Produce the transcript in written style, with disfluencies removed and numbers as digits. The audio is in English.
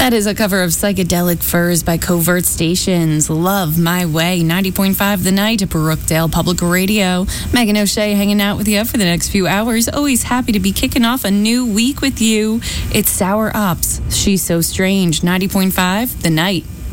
That is a cover of Psychedelic Furs by Covert Stations. Love My Way, 90.5 The Night at Brookdale Public Radio. Megan O'Shea hanging out with you for the next few hours. Always happy to be kicking off a new week with you. It's Sour Ops, She's So Strange, 90.5 The Night.